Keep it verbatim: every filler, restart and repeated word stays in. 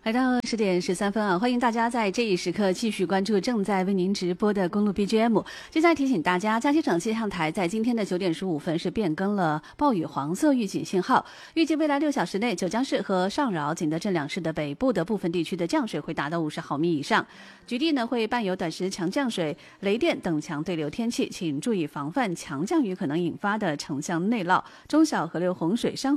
来到十点十三分啊，欢迎大家在这一时刻继续关注正在为您直播的公路 B G M。接下来提醒大家，嘉西省气象台在今天的九点十五分是变更了暴雨黄色预警信号，预计未来六小时内，九江市和上饶、景德镇两市的北部的部分地区的降水会达到五十毫米以上，局地呢会伴有短时强降水、雷电等强对流天气，请注意防范强降雨可能引发的城乡内涝、中小河流洪水、山